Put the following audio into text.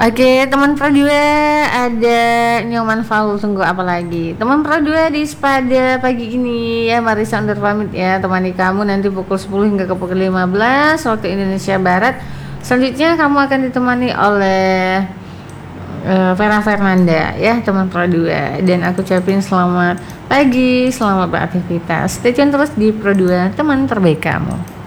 Oke, teman Pro 2 ada Nyoman Faul, tunggu apa lagi? Teman Pro 2 di pada pagi ini ya, Marisa undur pamit ya, temani kamu nanti pukul 10 hingga ke pukul 15 waktu Indonesia Barat. Selanjutnya kamu akan ditemani oleh Vera Fernanda ya, teman Pro 2, dan aku ucapin selamat pagi, selamat beraktivitas. Stay tune terus di Pro 2, teman terbaik kamu.